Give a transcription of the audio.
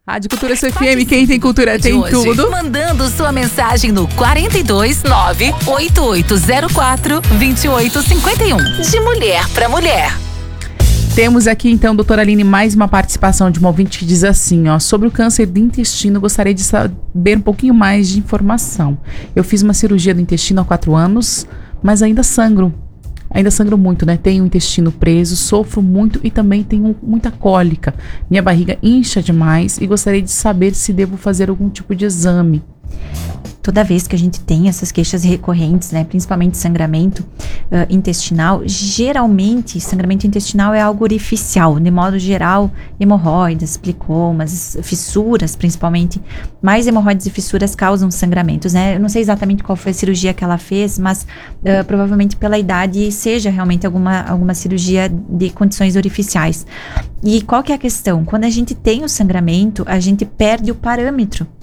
Rádio Cultura FM, quem tem cultura tem tudo. Mandando sua mensagem no 429-8804-2851. De mulher pra mulher. Temos aqui então, doutora Aline, mais uma participação de uma ouvinte que diz assim, ó: sobre o câncer do intestino, gostaria de saber um pouquinho mais de informação. Eu fiz uma cirurgia do intestino há 4 anos, mas ainda sangro. Ainda sangro muito, né? Tenho o intestino preso, sofro muito e também tenho muita cólica. Minha barriga incha demais e gostaria de saber se devo fazer algum tipo de exame. Toda vez que a gente tem essas queixas recorrentes, né, principalmente sangramento intestinal, geralmente sangramento intestinal é algo orificial, de modo geral, hemorroidas, plicomas, fissuras principalmente, mais hemorroidas e fissuras causam sangramentos, né? Eu não sei exatamente qual foi a cirurgia que ela fez, mas provavelmente pela idade seja realmente alguma cirurgia de condições orificiais. E qual que é a questão? Quando a gente tem o sangramento, a gente perde o parâmetro